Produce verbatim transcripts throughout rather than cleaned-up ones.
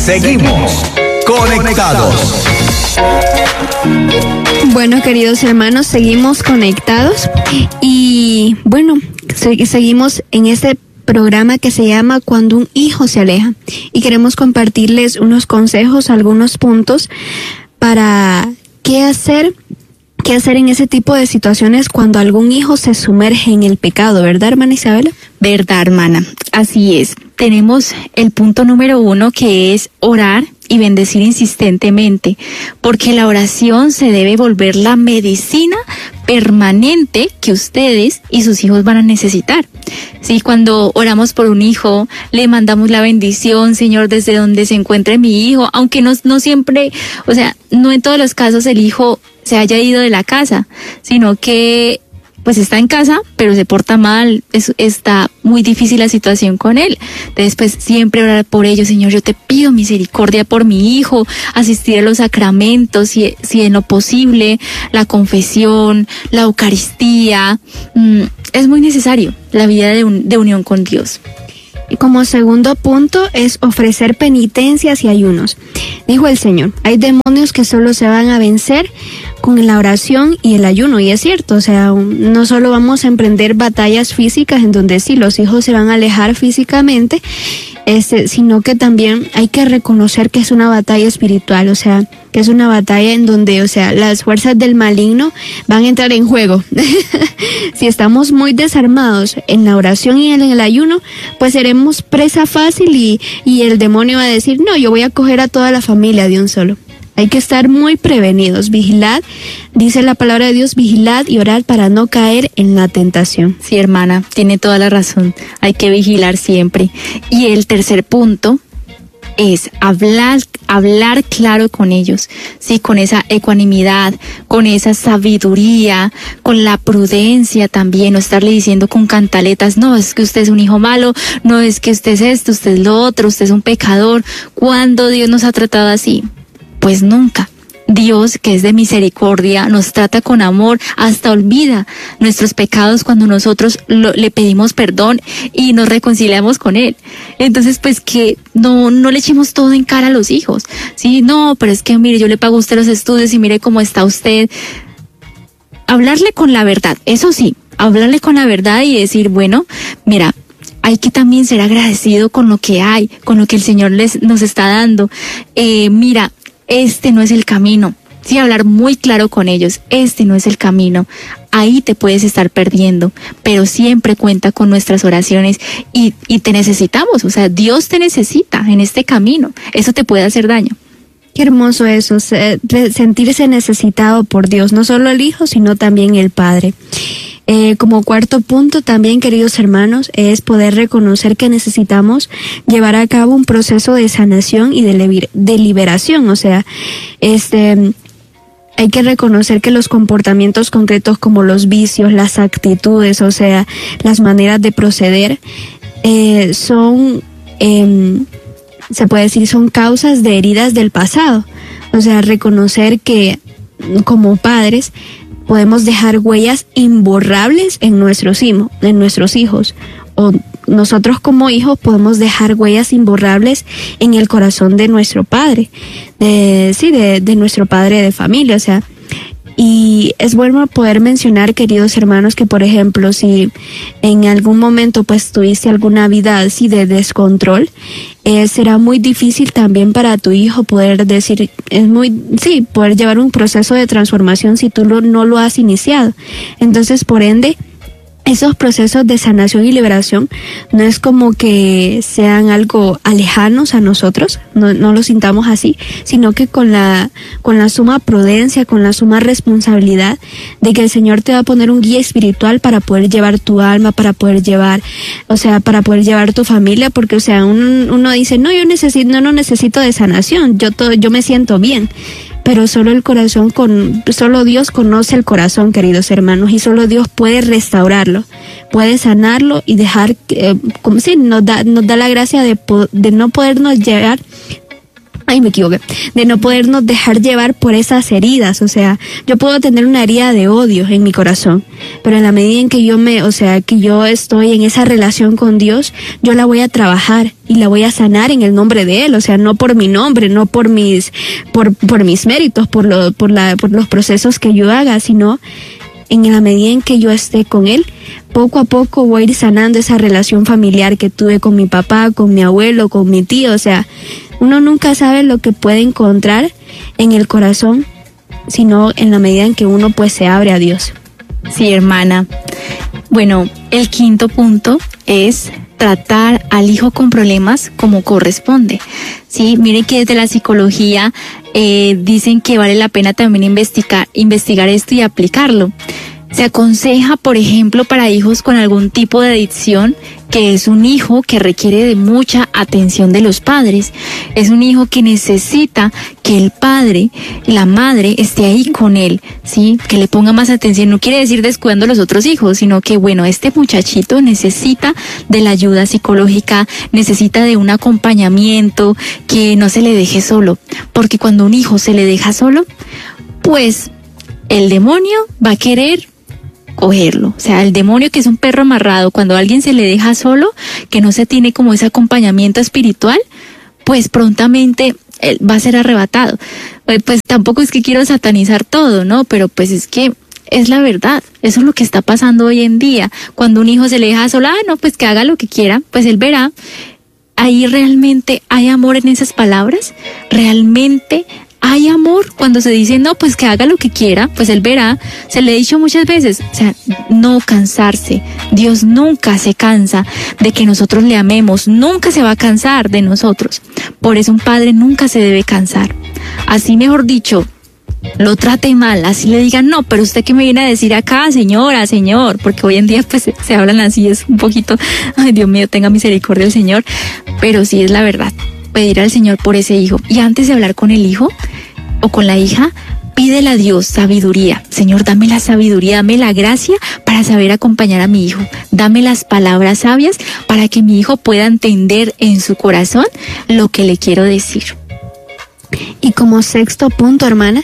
Seguimos conectados. Bueno, queridos hermanos, seguimos conectados y bueno, se- seguimos en este programa que se llama Cuando un hijo se aleja y queremos compartirles unos consejos, algunos puntos para qué hacer, qué hacer en ese tipo de situaciones cuando algún hijo se sumerge en el pecado, ¿verdad, hermana Isabela? Verdad, hermana. Así es. Tenemos el punto número uno, que es orar y bendecir insistentemente, porque la oración se debe volver la medicina permanente que ustedes y sus hijos van a necesitar. Sí, cuando oramos por un hijo, le mandamos la bendición, Señor, desde donde se encuentre mi hijo, aunque no, no siempre, o sea, no en todos los casos el hijo se haya ido de la casa, sino que pues está en casa, pero se porta mal, es, está muy difícil la situación con él. Entonces, pues siempre orar por ellos. Señor, yo te pido misericordia por mi hijo, asistir a los sacramentos, si, si en lo posible, la confesión, la Eucaristía. Mm, es muy necesario la vida de, un, de unión con Dios. Y como segundo punto es ofrecer penitencias y ayunos. Dijo el Señor, hay demonios que solo se van a vencer con la oración y el ayuno, y es cierto, o sea, no solo vamos a emprender batallas físicas en donde sí, los hijos se van a alejar físicamente, este, sino que también hay que reconocer que es una batalla espiritual, o sea, que es una batalla en donde, o sea, las fuerzas del maligno van a entrar en juego. Si estamos muy desarmados en la oración y en el ayuno, pues seremos presa fácil y, y el demonio va a decir, no, yo voy a coger a toda la familia de un solo. Hay que estar muy prevenidos, vigilad, dice la palabra de Dios, vigilad y orad para no caer en la tentación. Sí, hermana, tiene toda la razón. Hay que vigilar siempre. Y el tercer punto es hablar, hablar claro con ellos, sí, con esa ecuanimidad, con esa sabiduría, con la prudencia también, no estarle diciendo con cantaletas, no, es que usted es un hijo malo, no es que usted es esto, usted es lo otro, usted es un pecador. ¿Cuándo Dios nos ha tratado así? Pues nunca. Dios, que es de misericordia, nos trata con amor, hasta olvida nuestros pecados cuando nosotros lo, le pedimos perdón y nos reconciliamos con Él. Entonces, pues que no, no le echemos todo en cara a los hijos. Sí, no, pero es que mire, yo le pago a usted los estudios y mire cómo está usted. Hablarle con la verdad, eso sí, hablarle con la verdad y decir, bueno, mira, hay que también ser agradecido con lo que hay, con lo que el Señor les, nos está dando. Eh, mira, este no es el camino. Sí, hablar muy claro con ellos, este no es el camino. Ahí te puedes estar perdiendo, pero siempre cuenta con nuestras oraciones y, y te necesitamos. O sea, Dios te necesita en este camino. Eso te puede hacer daño. Qué hermoso eso, se- sentirse necesitado por Dios, no solo el Hijo, sino también el Padre. Eh, como cuarto punto también, queridos hermanos, es poder reconocer que necesitamos llevar a cabo un proceso de sanación y de, levi- de liberación. O sea, este, hay que reconocer que los comportamientos concretos como los vicios, las actitudes, o sea, las maneras de proceder, eh, son, eh, se puede decir, son causas de heridas del pasado. O sea, reconocer que como padres podemos dejar huellas imborrables en nuestros, hijos, en nuestros hijos. O nosotros como hijos podemos dejar huellas imborrables en el corazón de nuestro padre, de, sí, de, de nuestro padre de familia. O sea, y es bueno poder mencionar, queridos hermanos, que por ejemplo, si en algún momento pues tuviste alguna vida así de descontrol, eh, será muy difícil también para tu hijo poder decir, es muy, sí, poder llevar un proceso de transformación si tú lo, no lo has iniciado. Entonces, por ende, esos procesos de sanación y liberación no es como que sean algo alejanos a nosotros, no, no lo sintamos así, sino que con la, con la suma prudencia, con la suma responsabilidad de que el Señor te va a poner un guía espiritual para poder llevar tu alma, para poder llevar, o sea, para poder llevar tu familia, porque, o sea, un, uno dice, no, yo necesito, no, no necesito de sanación, yo todo, yo me siento bien. Pero solo el corazón, con, solo Dios conoce el corazón, queridos hermanos, y solo Dios puede restaurarlo, puede sanarlo y dejar, eh, como si nos da, nos da la gracia de, de no podernos llegar ay, me equivoqué, de no podernos dejar llevar por esas heridas. O sea, yo puedo tener una herida de odio en mi corazón, pero en la medida en que yo me, o sea, que yo estoy en esa relación con Dios, yo la voy a trabajar y la voy a sanar en el nombre de Él. O sea, no por mi nombre, no por mis, por, por mis méritos, por lo, por la, por los procesos que yo haga, sino en la medida en que yo esté con Él, poco a poco voy a ir sanando esa relación familiar que tuve con mi papá, con mi abuelo, con mi tío. O sea, uno nunca sabe lo que puede encontrar en el corazón, sino en la medida en que uno pues se abre a Dios. Sí, hermana. Bueno, el quinto punto es tratar al hijo con problemas como corresponde. Sí, miren que desde la psicología eh, dicen que vale la pena también investigar, investigar esto y aplicarlo. Se aconseja, por ejemplo, para hijos con algún tipo de adicción, que es un hijo que requiere de mucha atención de los padres. Es un hijo que necesita que el padre, la madre, esté ahí con él, ¿sí? Que le ponga más atención. No quiere decir descuidando a los otros hijos, sino que, bueno, este muchachito necesita de la ayuda psicológica, necesita de un acompañamiento, que no se le deje solo. Porque cuando un hijo se le deja solo, pues el demonio va a querer cogerlo. O sea, el demonio, que es un perro amarrado, cuando a alguien se le deja solo, que no se tiene como ese acompañamiento espiritual, pues prontamente él va a ser arrebatado. Pues tampoco es que quiero satanizar todo, ¿no? Pero pues es que es la verdad. Eso es lo que está pasando hoy en día. Cuando un hijo se le deja solo, ah, no, pues que haga lo que quiera, pues él verá. Ahí realmente hay amor en esas palabras. Realmente hay amor cuando se dice, no, pues que haga lo que quiera, pues él verá. Se le he dicho muchas veces, o sea, no cansarse. Dios nunca se cansa de que nosotros le amemos, nunca se va a cansar de nosotros. Por eso un padre nunca se debe cansar. Así, mejor dicho, lo trate mal, así le digan, no, pero usted qué me viene a decir acá, señora, señor, porque hoy en día pues se, se hablan así, es un poquito, ay, Dios mío, tenga misericordia el Señor, pero sí es la verdad. Pedir al Señor por ese hijo. Y antes de hablar con el hijo o con la hija, pídele a Dios sabiduría. Señor, dame la sabiduría, dame la gracia para saber acompañar a mi hijo. Dame las palabras sabias para que mi hijo pueda entender en su corazón lo que le quiero decir. Y como sexto punto, hermana,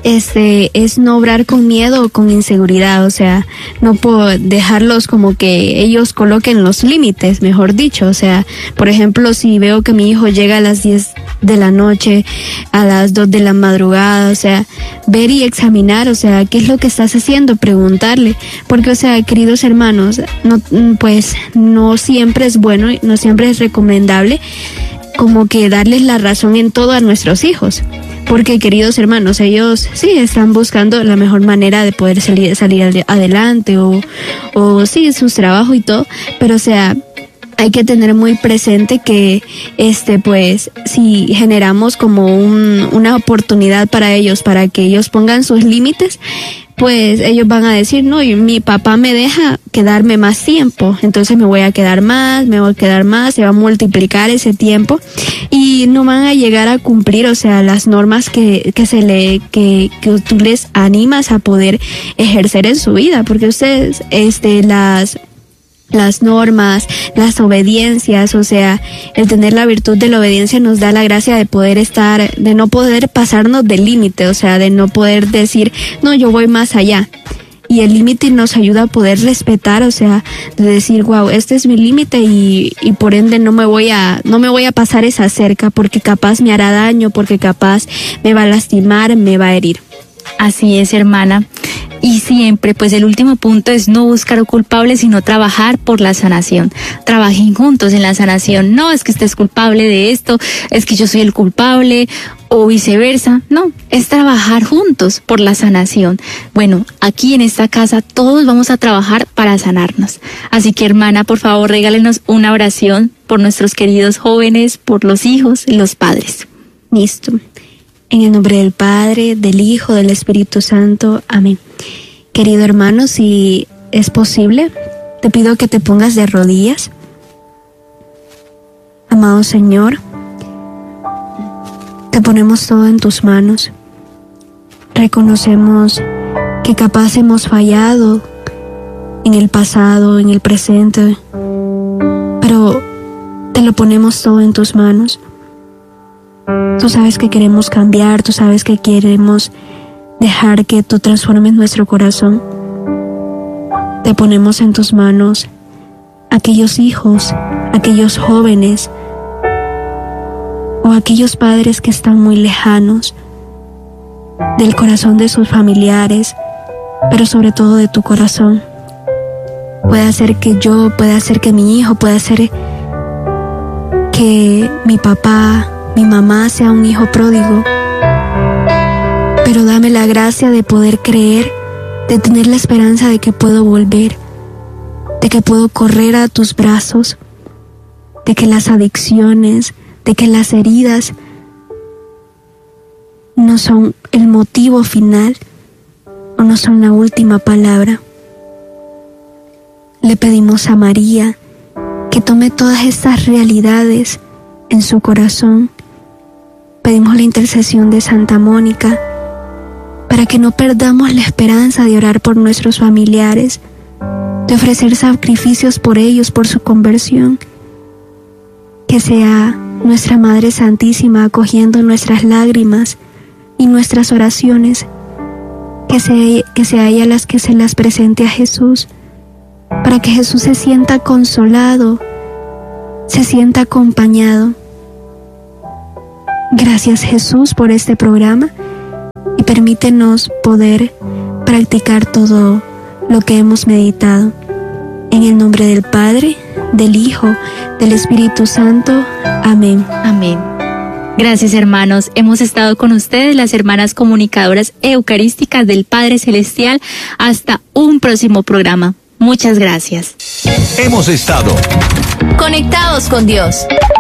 este es no obrar con miedo o con inseguridad. O sea, no puedo dejarlos como que ellos coloquen los límites, mejor dicho. O sea, por ejemplo, si veo que mi hijo llega a las diez de la noche, a las dos de la madrugada, o sea, ver y examinar, o sea, ¿qué es lo que estás haciendo? Preguntarle. Porque, o sea, queridos hermanos, no, pues no siempre es bueno, no siempre es recomendable como que darles la razón en todo a nuestros hijos, porque, queridos hermanos, ellos sí están buscando la mejor manera de poder salir, salir adelante o, o sí, sus trabajos y todo, pero o sea, hay que tener muy presente que este pues si generamos como un, una oportunidad para ellos, para que ellos pongan sus límites, pues ellos van a decir, no, mi papá me deja quedarme más tiempo, entonces me voy a quedar más, me voy a quedar más, se va a multiplicar ese tiempo y no van a llegar a cumplir, o sea, las normas que, que se le, que, que tú les animas a poder ejercer en su vida, porque ustedes, este, las las normas, las obediencias, o sea, el tener la virtud de la obediencia nos da la gracia de poder estar, de no poder pasarnos del límite, o sea, de no poder decir, no, yo voy más allá. Y el límite nos ayuda a poder respetar, o sea, de decir, wow, este es mi límite y, y por ende no me voy a, no me voy a pasar esa cerca porque capaz me hará daño, porque capaz me va a lastimar, me va a herir. Así es, hermana. Y siempre, pues el último punto es no buscar culpables, sino trabajar por la sanación. Trabajen juntos en la sanación. No es que estés culpable de esto, es que yo soy el culpable o viceversa. No, es trabajar juntos por la sanación. Bueno, aquí en esta casa todos vamos a trabajar para sanarnos. Así que, hermana, por favor, regálenos una oración por nuestros queridos jóvenes, por los hijos y los padres. Listo. En el nombre del Padre, del Hijo, del Espíritu Santo. Amén. Querido hermano, si es posible, te pido que te pongas de rodillas. Amado Señor, te ponemos todo en tus manos. Reconocemos que capaz hemos fallado en el pasado, en el presente, pero te lo ponemos todo en tus manos. Tú sabes que queremos cambiar, tú sabes que queremos dejar que tú transformes nuestro corazón. Te ponemos en tus manos aquellos hijos, aquellos jóvenes o aquellos padres que están muy lejanos del corazón de sus familiares, pero sobre todo de tu corazón. Puede ser que yo, puede ser que mi hijo, puede ser que mi papá, mi mamá sea un hijo pródigo, pero dame la gracia de poder creer, de tener la esperanza de que puedo volver, de que puedo correr a tus brazos, de que las adicciones, de que las heridas no son el motivo final o no son la última palabra. Le pedimos a María que tome todas estas realidades en su corazón. Pedimos la intercesión de Santa Mónica para que no perdamos la esperanza de orar por nuestros familiares, de ofrecer sacrificios por ellos, por su conversión. Que sea nuestra Madre Santísima acogiendo nuestras lágrimas y nuestras oraciones, que sea, que sea ella las que se las presente a Jesús, para que Jesús se sienta consolado, se sienta acompañado. Gracias, Jesús, por este programa y permítenos poder practicar todo lo que hemos meditado. En el nombre del Padre, del Hijo, del Espíritu Santo. Amén. Amén. Gracias, hermanos. Hemos estado con ustedes, las hermanas comunicadoras eucarísticas del Padre Celestial. Hasta un próximo programa. Muchas gracias. Hemos estado conectados con Dios.